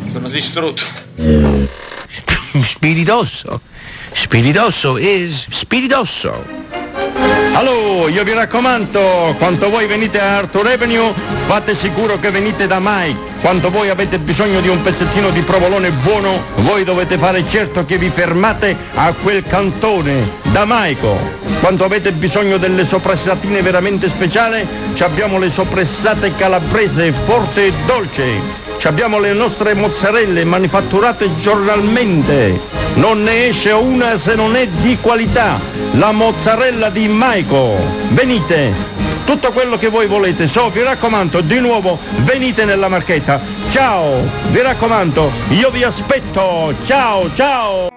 Sono distrutto. Spiritoso. Spiritoso is spiritoso. Allora, io vi raccomando, quando voi venite a Arthur Avenue, fate sicuro che venite da Mike. Quando voi avete bisogno di un pezzettino di provolone buono, voi dovete fare certo che vi fermate a quel cantone, da Maico. Quando avete bisogno delle soppressatine veramente speciali, abbiamo le soppressate calabrese, forte e dolce. Abbiamo le nostre mozzarelle manifatturate giornalmente. Non ne esce una se non è di qualità. La mozzarella di Maico. Venite. Tutto quello che voi volete. Vi raccomando, di nuovo, venite nella marchetta. Ciao. Vi raccomando, io vi aspetto. Ciao, ciao.